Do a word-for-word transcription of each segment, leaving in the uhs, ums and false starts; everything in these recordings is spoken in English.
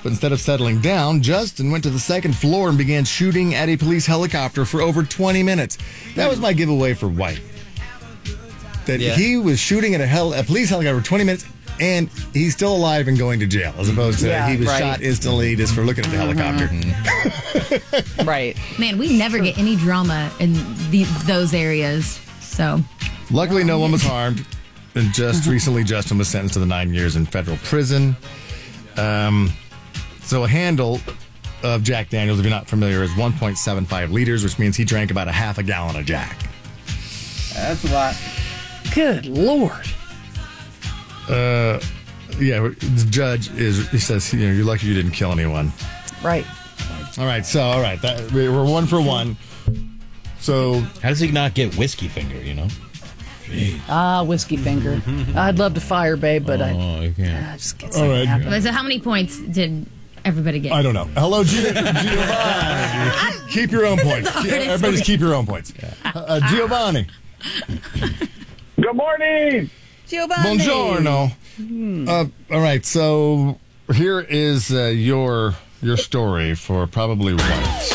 But instead of settling down, Justin went to the second floor and began shooting at a police helicopter for over twenty minutes. That was my giveaway for White. That yeah. he was shooting at a, hel- a police helicopter for twenty minutes, and he's still alive and going to jail, as opposed to yeah, he was right. shot instantly just for looking at the helicopter. Mm-hmm. Right. Man, we never get any drama in the, those areas. So, luckily, no one was harmed. And just recently, Justin was sentenced to the nine years in federal prison. Um, so a handle of Jack Daniels, if you're not familiar, is one point seven five liters, which means he drank about a half a gallon of Jack. That's a lot. Good Lord. Uh, yeah, the judge is. He says, you know, you're lucky you didn't kill anyone. Right. All right. So, all right, that, we're one for one. So, how does he not get whiskey finger? You know. Jeez. Ah, whiskey finger. I'd love to fire, babe, but oh, I, I can't. I just can't. All right. Happen. So, how many points did everybody get? I don't know. Hello, Giovanni. Keep your own points. Everybody just keep your own points. Uh, Giovanni. Good morning. Giovanni. Buongiorno. Hmm. Uh, all right, so here is uh, your your story for probably White.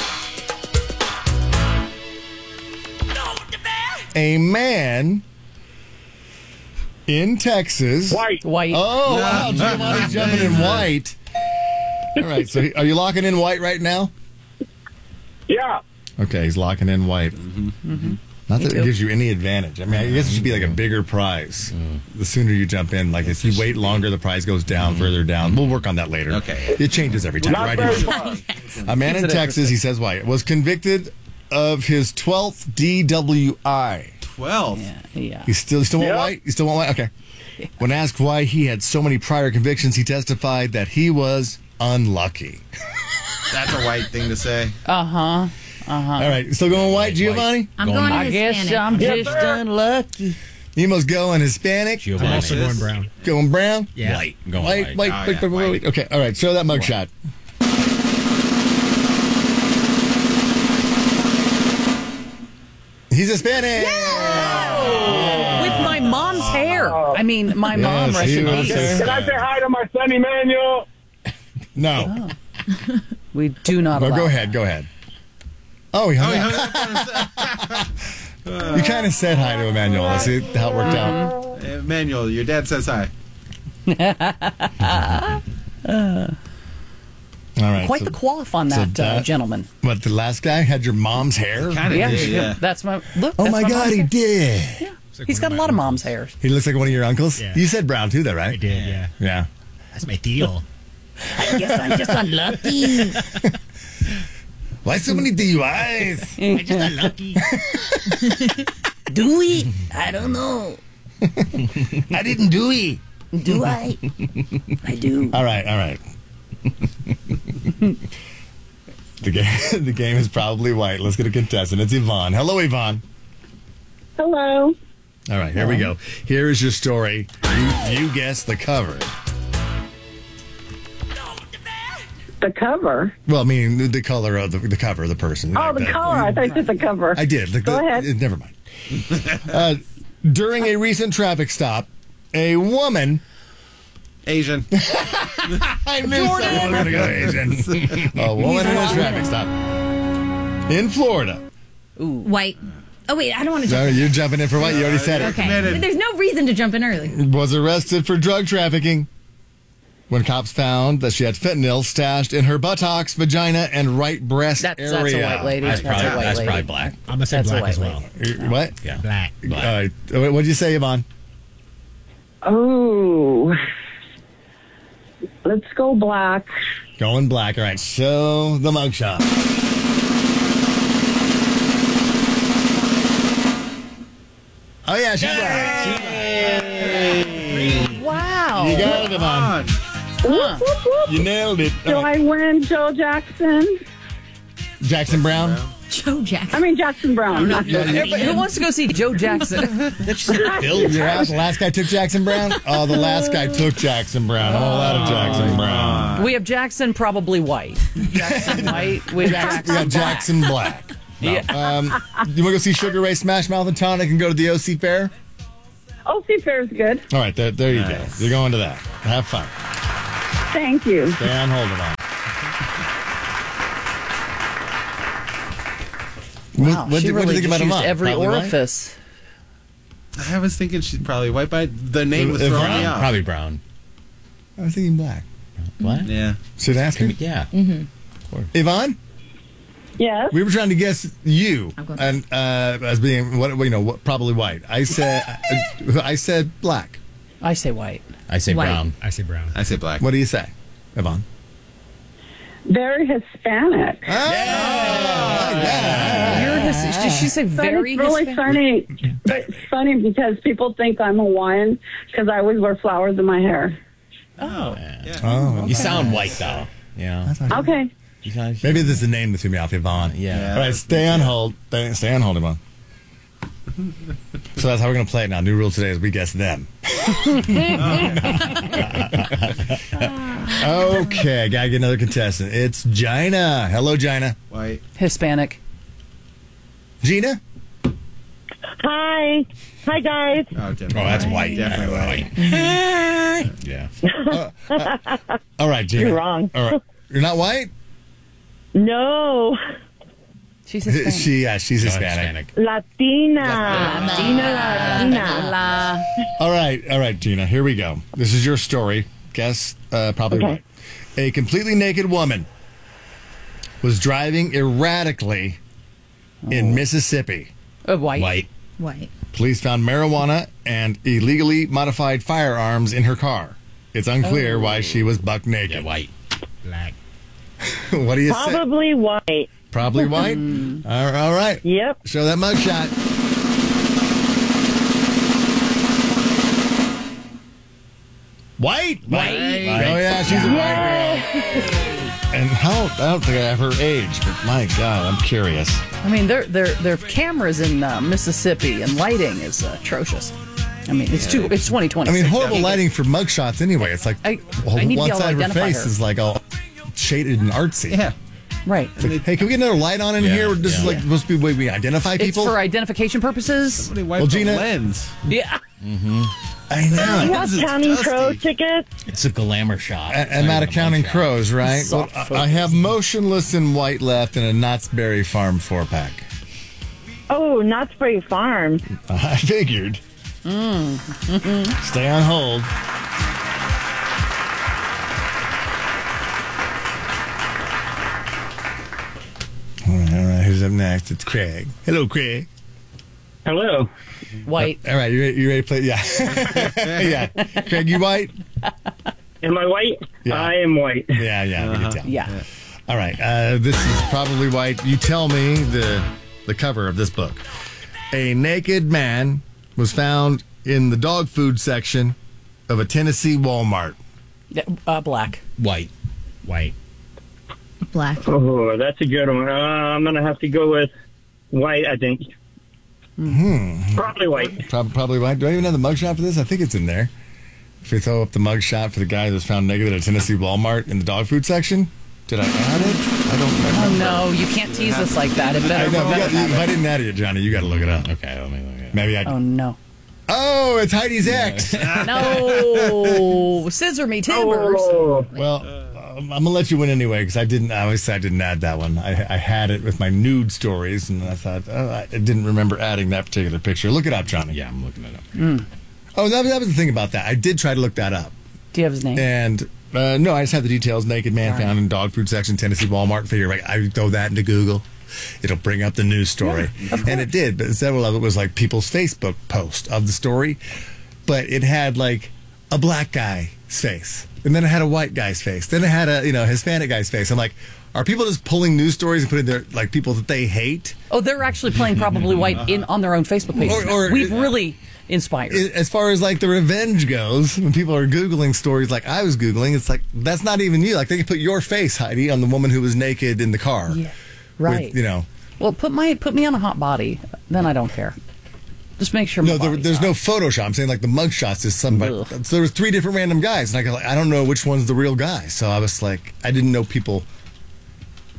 A man in Texas. White. White. Oh, wow. Giovanni's jumping in White. All right, so are you locking in White right now? Yeah. Okay, he's locking in White. Mm-hmm. Mm-hmm. Not that it gives you any advantage. I mean, I guess it should be like a bigger prize. Mm. The sooner you jump in, like if you wait longer, the prize goes down, mm. further down. We'll work on that later. Okay. It changes every time, Not right? very far. A man in Texas, he says White, was convicted of his twelfth D W I. twelve? Yeah. yeah. You still, you still want Yep. White? You still want White? Okay. Yeah. When asked why he had so many prior convictions, he testified that he was unlucky. That's a White thing to say. Uh-huh. Uh-huh. All right, still going White, Giovanni? I'm going, going I guess Hispanic. I'm Yes, just sir. unlucky. You must go in Hispanic. Giovanni. I'm also going brown. Going brown? Yeah. White. I'm going White, white. white, Oh, white, yeah, white, white. white. Okay, all right, show that mugshot. He's Hispanic. With my mom's hair. I mean, my mom, Yes, rest he in was peace. there. Can I say hi to my son Emmanuel? No. We do not Well, allow go ahead, go ahead. Oh, he hung Oh, up. You kind of said hi to Emmanuel. Let's see how it worked out. Emmanuel, your dad says hi. All right. Quite so, the quaff on so that, uh, that- gentleman. What, the last guy had your mom's hair? Kind of Yeah, did, yeah. that's my look. Oh, that's my God, mom's he hair. did. Yeah. like He's one got of a lot my of mom's hairs. He looks like one of your uncles? Yeah. You said brown, too, though, right? I did, yeah. Yeah. That's my deal. I guess I'm just unlucky. Why so many D U Is? I'm just unlucky. Do we? I don't know. I didn't do it. Do I? I do. All right, all right. the game, the game is probably White. Let's get a contestant. It's Yvonne. Hello, Yvonne. Hello. All right, here we go. Here is your story. You, you guess the cover. The cover. Well, I mean, the, the color of the, the cover of the person. Oh, the Like that. color. I thought you said the cover. I did. The, Go the- ahead. uh, Never mind. Uh, during a recent traffic stop, a woman. Asian. I knew someone was going to go Asian. A woman in a traffic stop in Florida. White. Oh, wait, I don't want to No, jump you're jumping in for White. You already said it. in. Okay. committed. There's no reason to jump in early. Was arrested for drug trafficking when cops found that she had fentanyl stashed in her buttocks, vagina, and right breast That's, area. that's a white lady. That's, That's, probably, a white that's lady. probably black. I'm going to say That's a black white as well. Uh, What? Yeah. Black. Uh, what did you say, Yvonne? Oh. Let's go black. Going black. All right, show the mugshot. Oh, yeah, she's black. Wow. You got it, Yvonne. Whoop, whoop, whoop. You nailed it. Do All right. I win Joe Jackson? Jackson Brown? Joe Jackson. I mean Jackson Brown. Not Joe. Everybody, who wants to go see Joe Jackson? Bill You're out. The last guy took Jackson Brown? Oh, the last guy took Jackson Brown. A whole lot of Jackson Brown. We have Jackson probably white. Jackson white. We have Jackson, We got Jackson Black. No. Um, you want to go see Sugar Ray Smash Mouth and Tonic and go to the O C Fair? O C Fair's good. All right, there, there you Nice. go. You're going to that. Have fun. Thank you. Stay on hold of on. Wow, what, she do- what do really you think about just used Yvonne? every Probably white? orifice. I was thinking she's probably white, but the name was throwing brown, me off. probably brown. I was thinking black. What? Yeah. Should I ask her? Yeah. Yvonne, Yes. we were trying to guess you I'm going- and uh, as being what you know, what, probably white. I said, uh, I said black. I say white. I say White. brown. I say brown. I say black. What do you say, Yvonne? Very Hispanic. You're his, did she say But very it's really Hispanic? funny. But it's funny because people think I'm Hawaiian because I always wear flowers in my hair. Oh. Yeah. Oh, You sound white though. Yeah. Okay. You sound- maybe there's a name that threw me off, Yvonne. Yeah. All right, stay on hold. Stay, stay on hold, Yvonne. So that's how we're going to play it now. New rule today is we guess them. Okay, gotta get another contestant. It's Gina. Hello, Gina. White. Hispanic. Gina? Hi. Hi, guys. Oh, Oh, that's white. Definitely Yeah, white. white. Yeah. All right, Gina. You're wrong. All right. You're not white? No. She's Hispanic. She, yeah, she's No, Hispanic. Latina. Latina. Latina. La. All right, all right, Gina. Here we go. This is your story. Guess uh, probably Okay. right. A completely naked woman was driving erratically in Mississippi. Uh, white. White. White. Police found marijuana and illegally modified firearms in her car. It's unclear why she was buck Yeah, naked. white. Black. What do you say? Probably white. Probably white. all, right, all right. Yep. Show that mugshot. White. White. Oh yeah, she's a white girl. And how? I don't think I have her age, but my God, I'm curious. I mean, their their their cameras in uh, Mississippi and lighting is uh, atrocious. I mean, it's too. It's twenty twenty. I mean, horrible lighting for mugshots anyway. It's like I- well, I need to one be able to side of her identify face her. is like all shaded and artsy. Yeah. Right. It's like, hey, can we get another light on in Yeah, here? This is yeah. like supposed to be the way we identify It's people. for identification purposes. Somebody wiped Well, the Gina- lens. Yeah. I know. You have This is Counting dusty. Crow tickets? It's a glamour shot. I- I'm out of counting crows, right? Well, Soft I I have motionless and white left and a Knott's Berry Farm four pack. Oh, Knott's Berry Farm. I figured. Stay on hold. All right, all right. Who's up next? It's Craig. Hello, Craig. Hello. White. All right, you ready, you ready to play? Yeah. Yeah. Craig, you white? Am I white? Yeah. I am white. Yeah, yeah, we can tell. Yeah. All right, uh, this is probably white. You tell me the the cover of this book. A naked man was found in the dog food section of a Tennessee Walmart. Yeah, Uh, black. White. White. Black. Oh, that's a good one. Uh, I'm going to have to go with white, I think. Mm-hmm. Probably white. Prob- probably white. Do I even have the mugshot for this? I think it's in there. If we throw up the mugshot for the guy that was found naked at a Tennessee Walmart in the dog food section, did I add it? I don't remember. Oh no, you can't tease us like that. It I better. know, if, you better got, have if I it. didn't add it, Johnny, you got to look it up. Okay, let me look at it. Maybe I. Oh no. Oh, it's Heidi's ex. No. Scissor me timbers. Oh, Well, um, I'm gonna let you win anyway because I didn't. I always said I didn't add that one. I, I had it with my nude stories, and I thought oh, I didn't remember adding that particular picture. Look it up, Johnny. Yeah, I'm looking it up. Oh, that, that was the thing about that. I did try to look that up, Do you have his name? and uh, no, I just have the details. Naked man found in dog food section, Tennessee Walmart. Figure like, I throw that into Google, it'll bring up the news story, and it did. But several of it was like people's Facebook post of the story, but it had like a black guy's face, and then it had a white guy's face, then it had a you know Hispanic guy's face. I'm like, are people just pulling news stories and putting their like people that they hate? Oh, they're actually playing Probably White in on their own Facebook page. Or- or- We've really inspired. I- As far as like the revenge goes, when people are Googling stories like I was Googling, it's like, that's not even you. Like they can put your face, Heidi, on the woman who was naked in the car. Yeah, right. With, you know. Well, put my put me on a hot body, then I don't care. Just make sure. My No, there, body's there's hot. no Photoshop. I'm saying like the mugshots is somebody. Ugh. So there was three different random guys, and I go like, I don't know which one's the real guy. So I was like, I didn't know people.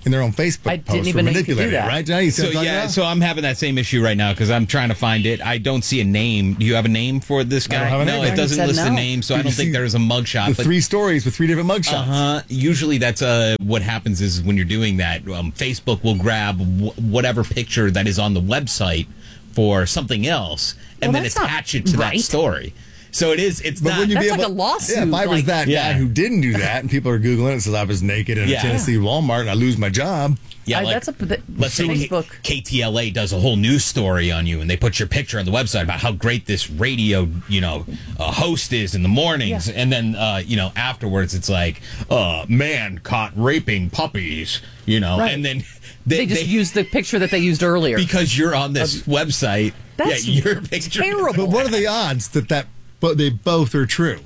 in their own Facebook I didn't post even for know you could do manipulating it, that. right, Johnny? You see So what I'm talking yeah, about? so I'm having that same issue right now because I'm trying to find it. I don't see a name. Do you have a name for this guy? don't have a no, name. it doesn't Said list the no. name, so I Did don't you think see there's a mugshot. the but three stories with three different mugshots. Uh-huh. Usually that's uh, what happens is when you're doing that, um, Facebook will grab w- whatever picture that is on the website for something else and Well, then that's not attach it to right. that story. So it is, it's But not... wouldn't you That's be like able, a lawsuit, Yeah, if I was like- that Yeah. guy who didn't do that and people are Googling it and says I was naked in Yeah. a Tennessee Walmart and I lose my job. yeah, I- like, that's a th- let's say K- Facebook. K T L A does a whole news story on you and they put your picture on the website about how great this radio, you know, uh, host is in the mornings. Yeah. And then, uh, you know, afterwards it's like, uh, man caught raping puppies, you know, Right. and then They just used the picture that they used earlier. because you're on this website. That's yeah, your picture. terrible. But what are the odds that that but they both are true?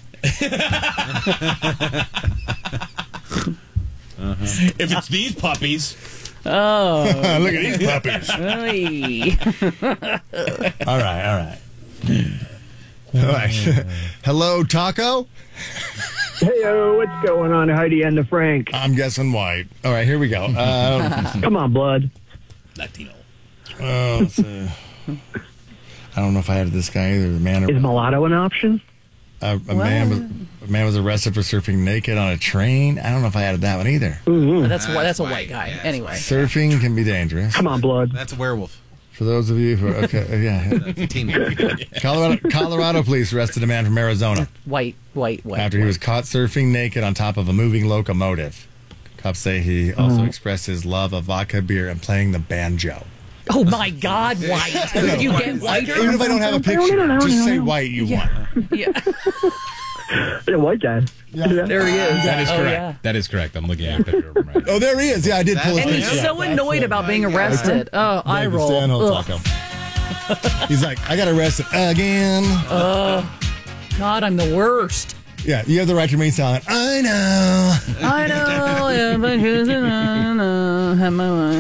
If it's these puppies, Oh. Look at these puppies. Oy. All right, all right. All right. Hello, Taco? Hey, what's going on, Heidi and the Frank? I'm guessing white. All right, here we go. Uh, Come on, blood. Latino. uh, let's see. I don't know if I had this guy either. The man, Is mulatto an option? a, a man was a man was arrested for surfing naked on a train. I don't know if I added that one either. That's why. That's a white. white guy. Yeah, that's Anyway. Surfing can be dangerous. Come on, blood. That's a werewolf. For those of you who are okay, yeah. That's a teenager. Colorado, Colorado police arrested a man from Arizona White, white, white. after he was caught surfing naked on top of a moving locomotive. Cops say he also expressed his love of vodka beer and playing the banjo. Oh my God, white. Did you get whiter? Even if I don't have a picture, just say white you want. Yeah. Yeah, white guy. There he is. That is oh, correct. Yeah. That is correct. I'm looking at a picture of him right now. Oh, there he is. Yeah, I did pull his And picture. he's up. so annoyed about being arrested. Oh, I Thank you, roll. Stan. I'll Ugh. talk him. He's like, I got arrested again. God, I'm the worst. Yeah, you have the right to remain silent. I know. I know. Yeah, but here's an I know. Have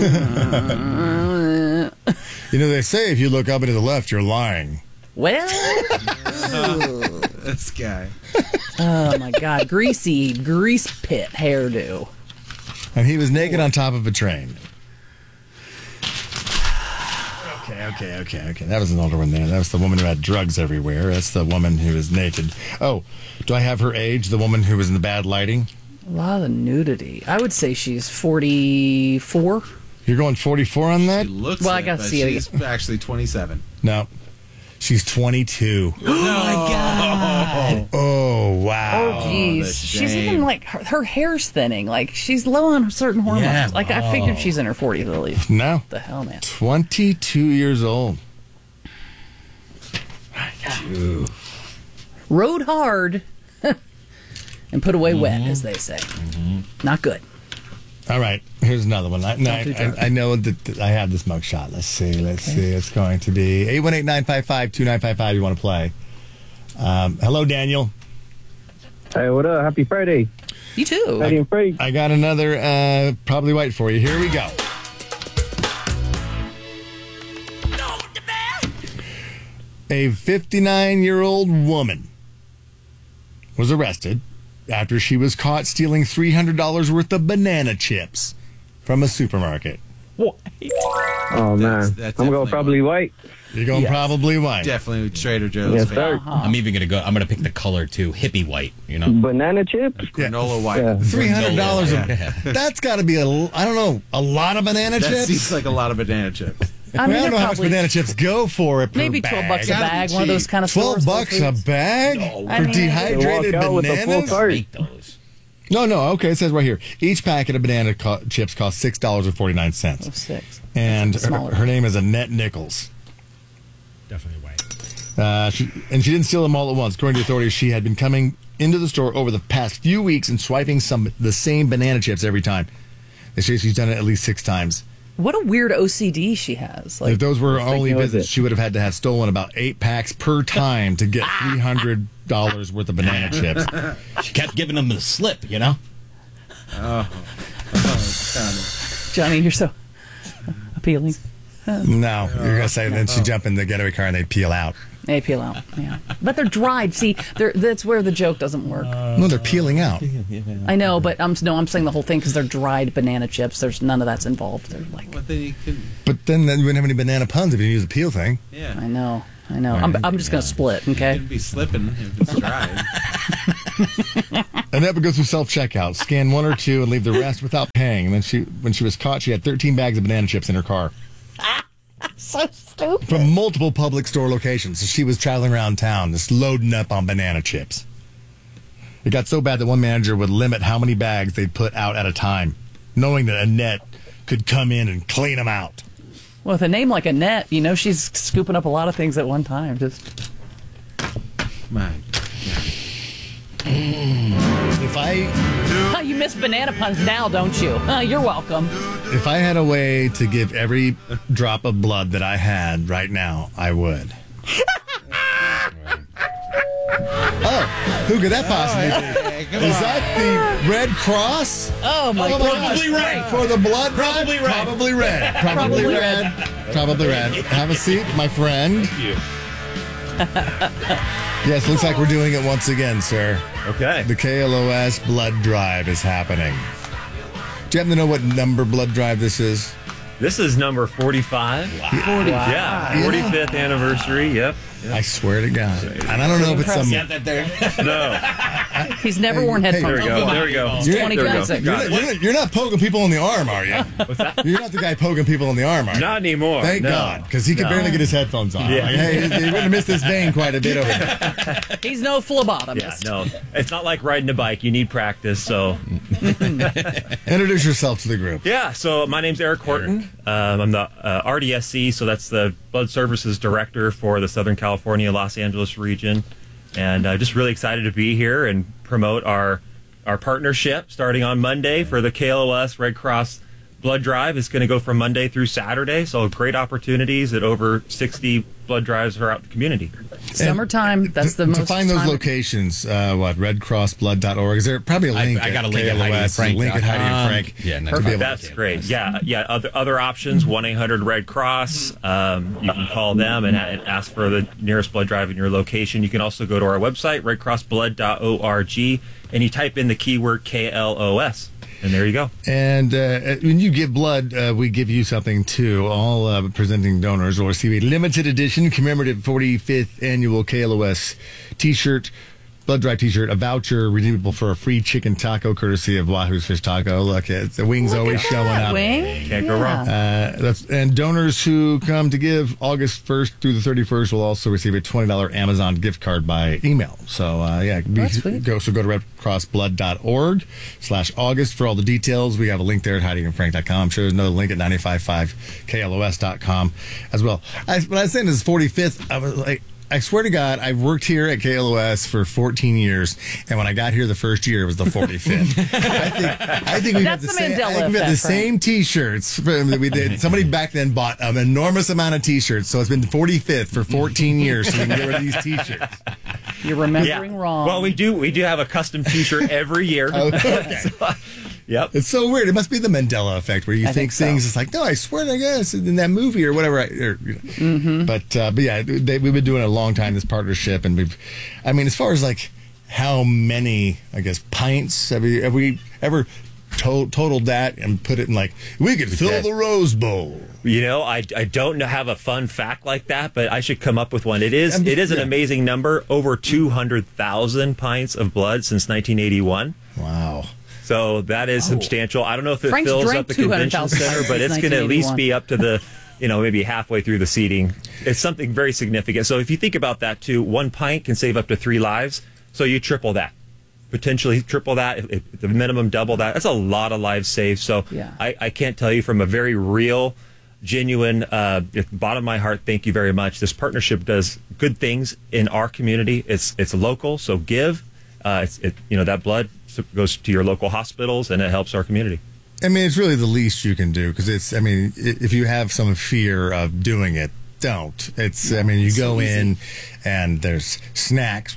my- You know, they say if you look up and to the left, you're lying. Well, This guy. oh my God, greasy grease pit hairdo. And he was naked on top of a train. Okay, okay, okay, okay. That was an older one there. That was the woman who had drugs everywhere. That's the woman who was naked. Oh, do I have her age? The woman who was in the bad lighting? A lot of nudity. I would say she's forty-four. You're going forty-four on that? She looks Well, I it, gotta but see it she's actually twenty-seven. No. She's twenty-two. Oh my God. Oh, wow. Oh, jeez. the She's shame. even like, her, her hair's thinning. Like, she's low on certain hormones. Yeah, like, I figured she's in her forties at least. No. The hell, man. twenty-two years old. Rode hard and put away wet, as they say. Not good. All right, here's another one. I, no, do I, drugs. I, I know that that I have this mugshot. Let's see. Let's see. It's going to be eight one eight, nine five five, two nine five five. You want to play? Um, hello, Daniel. Hey, what up? Happy Friday. You too. Heidi and Frank. I got another uh, probably white for you. Here we go. A fifty-nine-year-old woman was arrested after she was caught stealing three hundred dollars worth of banana chips from a supermarket. Oh, man. That's- that's I'm going definitely probably white. You're going Yes. probably white. Definitely Trader Joe's. Yes, fan. sir. I'm even gonna go. I'm gonna pick the color too, hippie white. You know, Banana chips? Granola white. Yeah. three hundred dollars. Yeah. That's got to be a, l- I don't know, a lot of banana That chips. seems like a lot of banana chips. I I, mean, don't they're know how much probably banana chips go for it per maybe bag. twelve bucks a Gotta be bag. One of those cheap. kind of twelve stores. bucks a bag I for mean, dehydrated Walk out with a full bananas? cart. Make those. No, no. Okay, it says right here. Each packet of banana co- chips costs six dollars and forty nine cents. Six. And her, Smaller. her name is Annette Nichols. Definitely white. Uh, she, and she didn't steal them all at once. According to authorities, she had been coming into the store over the past few weeks and swiping some the same banana chips every time. They say she's done it at least six times. What a weird O C D she has. Like, If those were her only thinking it was visits, it. she would have had to have stolen about eight packs per time to get three hundred dollars worth of banana chips. She kept giving them the slip. You know. Johnny, you're so appealing. No, you're going to say then she'd jump in the getaway car and they'd peel out. They peel out, yeah. But they're dried. See, they're, that's where the joke doesn't work. Uh, no, they're peeling out. I know, but I'm no, I'm saying the whole thing because they're dried banana chips. There's none of that's involved. They're like. Well, then you can, But then, then you wouldn't have any banana puns if you use a peel thing. yeah. I know, I know. I'm, I'm just gonna split. Okay. It'd be slipping if it's dry. Annette would go through self-checkout, scan one or two, and leave the rest without paying. And then she, when she was caught, she had thirteen bags of banana chips in her car. So stupid. From multiple public store locations. So she was traveling around town just loading up on banana chips. It got so bad that one manager would limit how many bags they'd put out at a time, knowing that Annette could come in and clean them out. Well, with a name like Annette, you know she's scooping up a lot of things at one time. Just My If I oh, you miss banana puns now, don't you? Uh, you're welcome. if I had a way to give every drop of blood that I had right now, I would. Oh, who could that possibly be? Is that the Red Cross? Oh my Oh, god. Probably red. For the blood? Probably red. Probably red. Probably red. Probably red. Have a seat, my friend. Thank you. Yes, looks like we're doing it once again, sir. Okay. The K L O S blood drive is happening. Do you happen to know what number blood drive this is? This is number forty-five. forty. Yeah, forty-fifth anniversary. Yep. yep. I swear to God. And I don't know if it's some... Got that there. No. He's never worn Hey, headphones. There we go. before. There we go. It's You're- twenty there we go. twenty-six. You're Got not, it. you're, not, you're not poking people in the arm, are you? What's that? You're not the guy poking people in the arm, are you? Not anymore. Thank no. God, because he could No. barely get his headphones on. Yeah. Like, hey, you're going to miss this vein quite a bit over there. He's no phlebotomist. Yeah, no. It's not like riding a bike. You need practice, so... Introduce yourself to the group. Yeah, so my name's Eric Horton. Um, I'm the uh, R D S C, so that's the Blood Services Director for the Southern California, Los Angeles region. And uh, just really excited to be here and promote our our partnership starting on Monday for the K L O S Red Cross Blood Drive. It's going to go from Monday through Saturday, so great opportunities at over sixty blood drives throughout the community. Summertime, that's the to, most To find those time- locations, uh, what, red cross blood dot org. Is there probably a I- link? I got at a link at K L O S, Heidi and Frank a link at dot Heidi and com. Frank. Yeah, nice. to be able- That's great. Yeah, yeah. Other other options: one eight hundred Red Cross. Um, you can call them and, and ask for the nearest blood drive in your location. You can also go to our website, red cross blood dot org, and you type in the keyword K L O S, and there you go. And uh, when you give blood, uh, we give you something too. All uh, presenting donors will receive a limited edition commemorative forty-fifth annual K L O S T-shirt, blood drive T-shirt, a voucher redeemable for a free chicken taco courtesy of Wahoo's Fish Taco. Look, it's, the wings Look always at showing that, up. Wing. Can't go wrong. Uh, that's, and donors who come to give August first through the thirty-first will also receive a twenty dollars Amazon gift card by email. So, uh, yeah, be, That's sweet. go, so go to red cross blood dot org slash August for all the details. We have a link there at heidi and frank dot com. I'm sure there's another link at nine five five K L O S dot com as well. I, when I was saying this is forty-fifth, I was like, I swear to God, I've worked here at K L O S for fourteen years, and when I got here the first year, it was the forty-fifth. I think I think we've got That's the the same. I Mandela think we've got the effect, Frank. same T-shirts from- that we did. Somebody back then bought an enormous amount of T-shirts, so it's been forty-fifth for fourteen years. So we can get rid of these T-shirts. You're remembering wrong. Well, we do we do have a custom T-shirt every year. Okay. So, yep. It's so weird. It must be the Mandela effect, where you I think, think so. things. It's like, no, I swear to God, it's in that movie or whatever. I, or, you know. Mm-hmm. But uh, but yeah, they, we've been doing it a long time, this partnership, and we've. I mean, as far as like how many, I guess, pints have we have we ever to- totaled that and put it in like we could fill did. the Rose Bowl. You know, I, I don't know, have a fun fact like that, but I should come up with one. It is Um, it is an yeah. amazing number, over two hundred thousand pints of blood since nineteen eighty-one. Wow. So that is substantial. I don't know if it Frank's fills drank up the convention 200,000 center, but since it's going to at least nineteen eighty-one. be up to the, you know, maybe halfway through the seating. It's something very significant. So if you think about that too, one pint can save up to three lives. So you triple that. Potentially triple that, if, if the minimum double that. That's a lot of lives saved. So Yeah. I, I can't tell you from a very real, genuine, uh, at the bottom of my heart, thank you very much. This partnership does good things in our community. It's it's local, so give. Uh, it's, it, you know, that blood goes to your local hospitals, and it helps our community. I mean, it's really the least you can do because it's. I mean, i- if you have some fear of doing it, don't. It's. I mean, you go in, and there's snacks,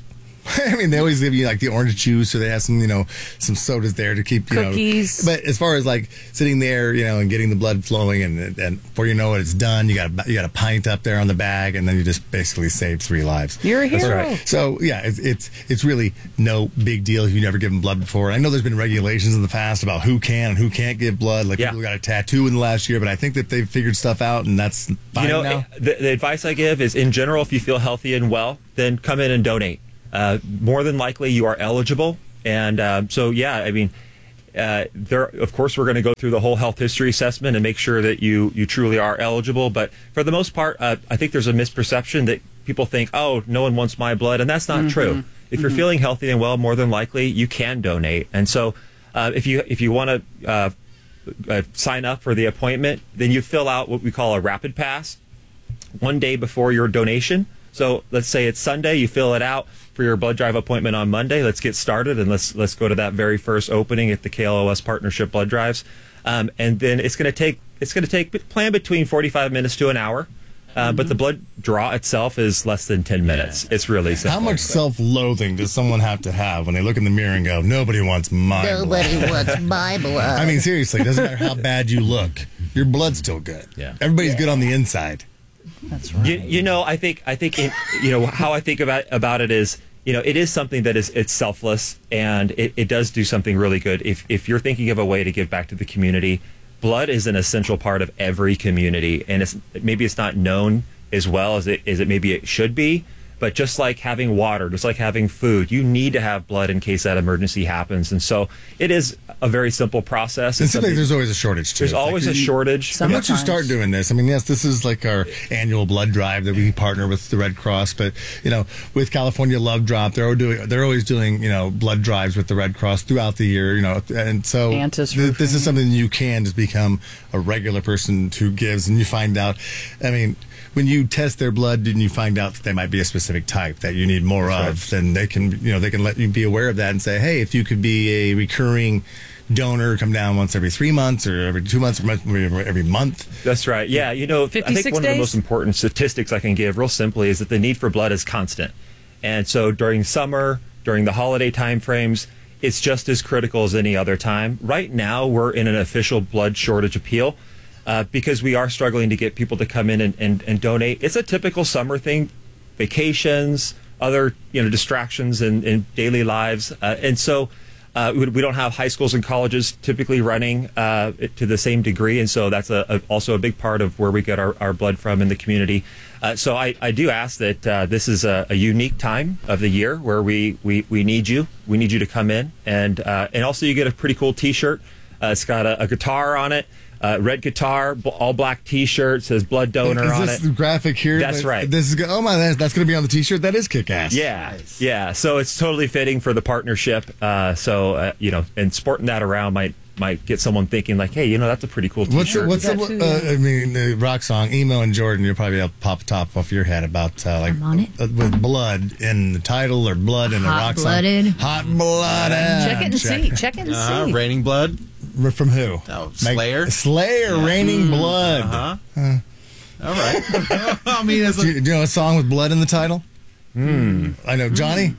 I mean, they always give you like the orange juice, or they have some, you know, some sodas there to keep, you Cookies. know. But as far as like sitting there, you know, and getting the blood flowing, and and before you know it, it's done. You got a, you got a pint up there on the bag, and then you just basically saved three lives. You're a That's hero. right. So yeah, it's, it's it's really no big deal if you've never given blood before. I know there's been regulations in the past about who can and who can't give blood. Like Yeah. people got a tattoo in the last year, but I think that they've figured stuff out, and that's fine You know, now. the, the advice I give is, in general, if you feel healthy and well, then come in and donate. Uh, more than likely, you are eligible. And um, so, yeah, I mean, uh, there. Of course, we're going to go through the whole health history assessment and make sure that you, you truly are eligible. But for the most part, uh, I think there's a misperception that people think, oh, no one wants my blood. And that's not Mm-hmm. true. If you're feeling healthy and well, more than likely, you can donate. And so uh, if you if you want to uh, uh, sign up for the appointment, then you fill out what we call a rapid pass one day before your donation. So let's say it's Sunday, you fill it out for your blood drive appointment on Monday. Let's get started, and let's let's go to that very first opening at the K L O S Partnership Blood Drives. Um, and then it's going to take it's going to take plan between forty-five minutes to an hour. Uh, but the blood draw itself is less than ten minutes. It's really simple. How much self-loathing does someone have to have when they look in the mirror and go, "Nobody wants my Nobody blood"? wants my blood. I mean, seriously, it doesn't matter how bad you look. Your blood's still good. Yeah. Everybody's Yeah. good on the inside. That's right. You, you know, I think I think it, you know how I think about about it is, you know, it is something that is it's selfless, and it, it does do something really good. If if you're thinking of a way to give back to the community, blood is an essential part of every community, and it's maybe it's not known as well as it as it maybe it should be. But just like having water, just like having food, you need to have blood in case that emergency happens. And so it is a very simple process. It It's seems like something- there's always a shortage, too. there's It's like always a you- shortage. Why don't you Sometimes. start doing this? I mean, yes, this is like our annual blood drive that we partner with the Red Cross, but you know, with California Love Drop, they're doing they're always doing you know blood drives with the Red Cross throughout the year. You know, and so Antis th- this roofing. is something you can just become a regular person who gives, and you find out. I mean, when you test their blood and you find out that they might be a specific type that you need more That's of, right. then they can you know they can let you be aware of that and say, hey, if you could be a recurring donor, come down once every three months or every two months or every every month. That's right. Yeah, you know, I think fifty-six one of the days? most important statistics I can give real simply is that the need for blood is constant. And so during summer, during the holiday time frames, it's just as critical as any other time. Right now, we're in an official blood shortage appeal uh, because we are struggling to get people to come in and, and, and donate. It's a typical summer thing, vacations, other you know distractions in, in daily lives. Uh, and so uh, we, we don't have high schools and colleges typically running uh, to the same degree. And so that's a, a, also a big part of where we get our, our blood from in the community. Uh, so I, I do ask that uh, this is a, a unique time of the year where we, we, we need you. We need you to come in. And, uh, and also you get a pretty cool T-shirt. Uh, it's got a, a guitar on it. Uh, red guitar, b- all black T-shirt, says blood donor is on this it. the graphic here? That's Like, right. This is go- oh my, that's, that's going to be on the T-shirt. That is kick ass. Yeah, yeah. So it's totally fitting for the partnership. Uh, so uh, you know, and sporting that around might might get someone thinking like, hey, you know, that's a pretty cool What's the, T-shirt. what's the, That too, uh, I mean, the rock song, Emo and Jordan, you'll probably have pop top off your head about uh, like I'm on it. uh, with blood in the title or blood in the rock Hot-blooded. song. Hot blooded. Check it and see. Check it and Uh, see. Raining Blood. From who? Oh, Make- Slayer. Slayer, Raining Blood. Uh-huh. All right. I mean, it's Do, you, do you know a song with blood in the title? Hmm. I know. Johnny?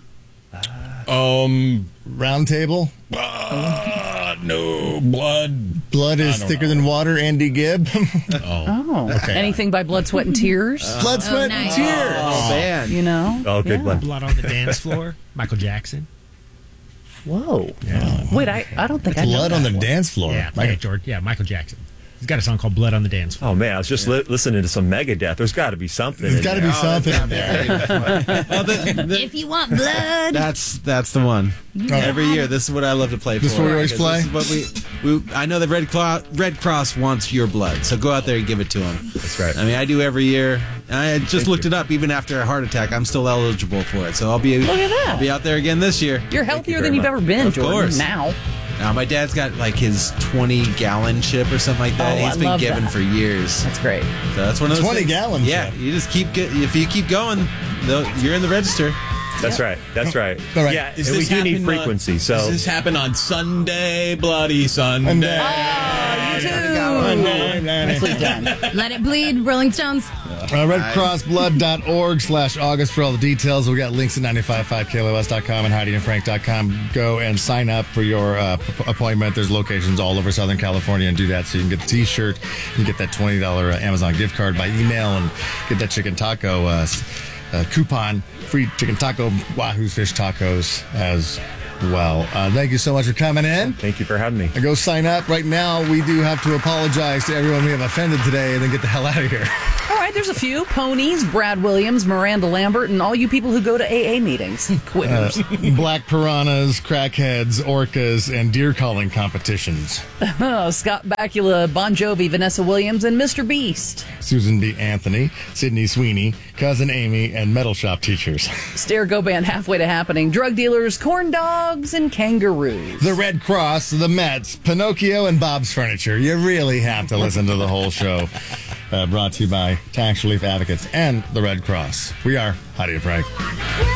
Um, Round Table? uh, no blood. Blood is don't thicker know. than water, Andy Gibb. Oh, Okay. anything by blood, sweat, and tears? Blood, sweat, nice. and tears. oh man. You know? Oh, good Yeah. one. Blood on the dance floor. Michael Jackson. Whoa. Wait, I, I don't think I know Blood that on the one. dance floor. Yeah, Like- yeah, George. Yeah, Michael Jackson. He's got a song called "Blood on the Dance Floor." Oh man, I was just li- listening to some Megadeth. There's got to be something. There's in got to there. be something in there. Well, the- the- If you want blood, That's that's the one. Every year, this is what I love to play This for. is what we always because play? This is what we, we. I know the Red Cross, Red Cross wants your blood, so go out there and give it to them. That's right. I mean, I do every year. I just looked it up. Even after a heart attack, I'm still eligible for it. So I'll be. Look at that. I'll be out there again this year. You're healthier very than you've much. ever been, Of Jordan. course. Now. Now my dad's got like his twenty gallon ship or something like that. Oh, He's I been love given that. for years. That's great. So that's one of those twenty things. gallon Yeah, ship. you just keep get if you keep going, they'll- you're in the register. That's right. That's right. All right. Yeah, Does and we this do need happen on- frequency. So Does this happen on Sunday, Bloody Sunday? Sunday. Ah, you too. Monday, Nicely done. Let it bleed, Rolling Stones. Uh, red cross blood dot org slash August for all the details. We got links at nine five five K L O S dot com and Heidi and Frank dot com. Go and sign up for your uh, p- appointment. There's locations all over Southern California, and do that so you can get the t-shirt. You can get that twenty dollars Amazon gift card by email and get that chicken taco uh, uh, coupon. Free chicken taco, Wahoo's Fish Tacos as well. Uh, thank you so much for coming in. Thank you for having me. And go sign up. Right now, we do have to apologize to everyone we have offended today and then get the hell out of here. All right, there's a few. Ponies, Brad Williams, Miranda Lambert, and all you people who go to A A meetings. Quitters. Uh, black piranhas, crackheads, orcas, and deer calling competitions. Oh, Scott Bakula, Bon Jovi, Vanessa Williams, and Mister Beast. Susan B. Anthony, Sydney Sweeney, Cousin Amy, and metal shop teachers. Stair Go Band, Halfway to Happening, drug dealers, corn dogs, and kangaroos. The Red Cross, the Mets, Pinocchio, and Bob's Furniture. You really have to listen to the whole show. Uh, brought to you by Tax Relief Advocates and the Red Cross. We are Heidi and Frank.